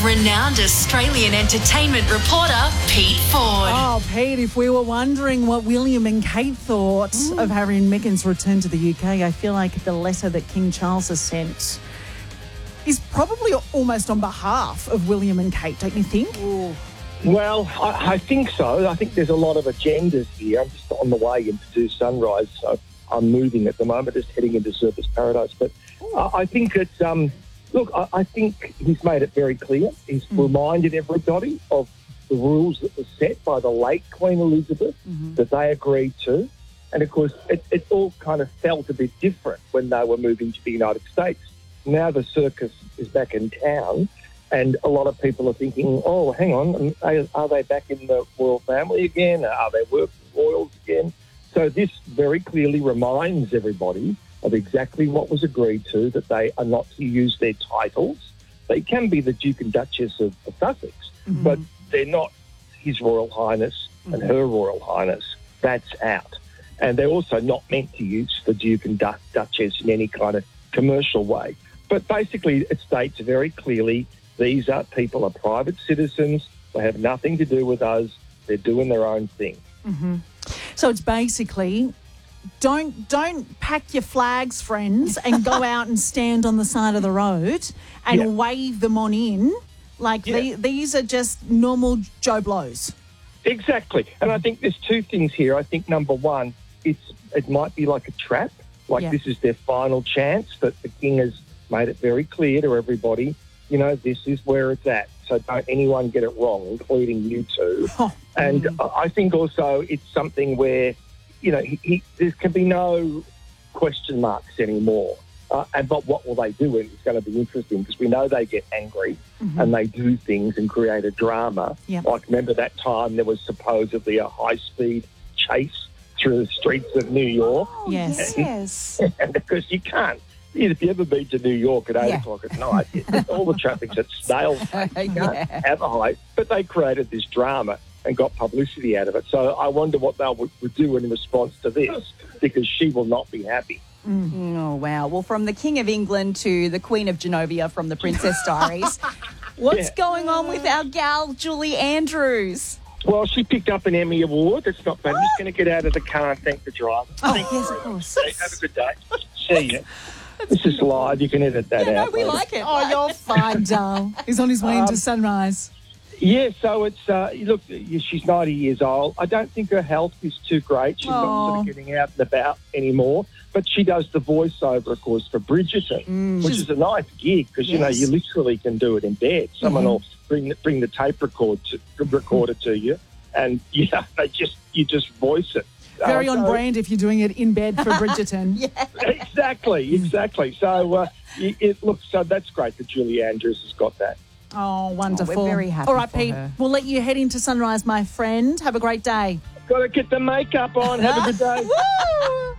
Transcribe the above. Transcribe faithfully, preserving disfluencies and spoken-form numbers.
renowned Australian entertainment reporter Pete Ford. Oh, Pete, if we were wondering what William and Kate thought mm. of Harry and Meghan's return to the U K, I feel like the letter that King Charles has sent is probably almost on behalf of William and Kate, don't you think? Ooh. Well, I, I think so. I think there's a lot of agendas here. I'm just on the way into Do Sunrise, so I'm moving at the moment, just heading into Surfers Paradise. But I, I think it's... Um, Look, I, I think he's made it very clear. He's mm. reminded everybody of the rules that were set by the late Queen Elizabeth mm-hmm. that they agreed to. And, of course, it, it all kind of felt a bit different when they were moving to the United States. Now the circus is back in town, and a lot of people are thinking, oh, hang on, are, are they back in the royal family again? Are they working royals again? So this very clearly reminds everybody of exactly what was agreed to, that they are not to use their titles. They can be the Duke and Duchess of, of Sussex, mm-hmm. but they're not His Royal Highness mm-hmm. and Her Royal Highness. That's out. And they're also not meant to use the Duke and du- Duchess in any kind of commercial way. But basically it states very clearly these are people are private citizens. They have nothing to do with us. They're doing their own thing. Mm-hmm. So it's basically... Don't don't pack your flags, friends, and go out and stand on the side of the road and yeah. wave them on in. Like yeah. the, these are just normal Joe Blows. Exactly. And I think there's two things here. I think, number one, it's it might be like a trap. Like yeah. this is their final chance, but the King has made it very clear to everybody, you know, this is where it's at. So don't anyone get it wrong, including you two. Oh, and mm. I think also it's something where... You know, he, he, there can be no question marks anymore. Uh, and but what will they do? And it's going to be interesting because we know they get angry mm-hmm. and they do things and create a drama. Yep. Like, remember that time there was supposedly a high-speed chase through the streets of New York? Oh, yes. And, yes. And because you can't. If you ever been to New York at eight yeah. o'clock at night, it, all the traffic's at snail's pace. You can't yeah. have a high. But they created this drama and got publicity out of it. So I wonder what they would, would do in response to this, because she will not be happy. Mm. Oh, wow. Well, from the King of England to the Queen of Genovia from the Princess Diaries, what's yeah. going on with our gal, Julie Andrews? Well, she picked up an Emmy Award. That's not bad. I'm just going to get out of the car and thank the driver. Oh, Thank yes, of course. Have a good day. See you. This is live. You can edit that yeah, out. No, we later. like it. Oh, you're fine, darling. He's on his way um, into Sunrise. Yeah, so it's, uh, look, she's ninety years old. I don't think her health is too great. She's Aww. not sort of getting out and about anymore. But she does the voiceover, of course, for Bridgerton, mm, which is a nice gig because, yes. you know, you literally can do it in bed. Someone mm-hmm. will bring, bring the tape record to, recorder to you and, you know, they just, you just voice it. Very uh, on so, brand if you're doing it in bed for Bridgerton. yeah. Exactly, exactly. So, uh, it, it looks, so that's great that Julie Andrews has got that. Oh, wonderful. Oh, we're very happy All right, for Pete, her. We'll let you head into Sunrise, my friend. Have a great day. Got to get the makeup on. Have a good day. Woo!